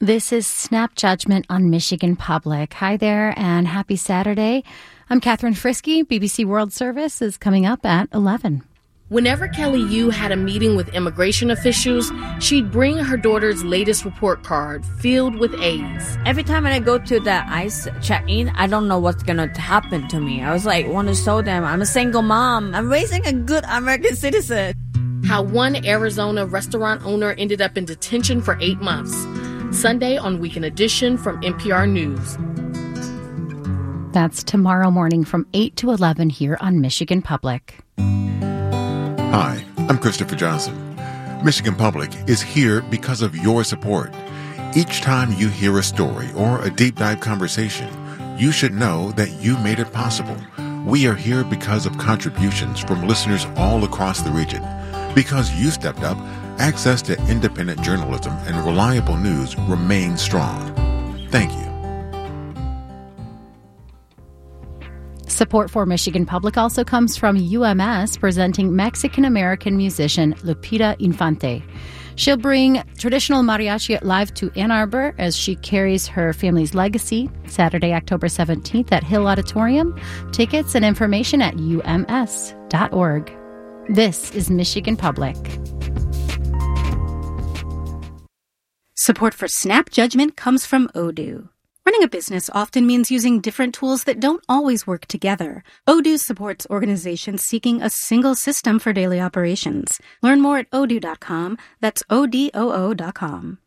This is Snap Judgment on Michigan Public. Hi there and happy Saturday. I'm Catherine Frisky. BBC World Service is coming up at 11. Whenever Kelly Yu had a meeting with immigration officials, she'd bring her daughter's latest report card filled with A's. Every time I go to the ICE check-in, I don't know what's going to happen to me. I was like, want to show them I'm a single mom. I'm raising a good American citizen. How one Arizona restaurant owner ended up in detention for 8 months. Sunday on Weekend Edition from NPR News. That's tomorrow morning from 8 to 11 here on Michigan Public. Hi, I'm Christopher Johnson. Michigan Public is here because of your support. Each time you hear a story or a deep dive conversation, you should know that you made it possible. We are here because of contributions from listeners all across the region. Because you stepped up, access to independent journalism and reliable news remains strong. Thank you. Support for Michigan Public also comes from UMS, presenting Mexican-American musician Lupita Infante. She'll bring traditional mariachi live to Ann Arbor as she carries her family's legacy, Saturday, October 17th at Hill Auditorium. Tickets and information at ums.org. This is Michigan Public. Support for Snap Judgment comes from Odoo. Running a business often means using different tools that don't always work together. Odoo supports organizations seeking a single system for daily operations. Learn more at odoo.com. That's ODOO.com.